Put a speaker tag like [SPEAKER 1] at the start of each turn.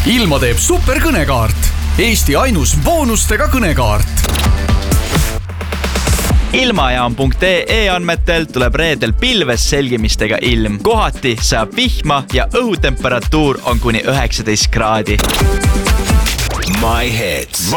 [SPEAKER 1] Ilma teeb superkõnekaart. Eesti ainus boonustega kõnekaart.
[SPEAKER 2] Ilmajaam.ee andmetel tuleb reedel pilves selgimistega ilm. Kohati saab vihma ja õhutemperatuur on kuni 19 kraadi.
[SPEAKER 3] My Hits.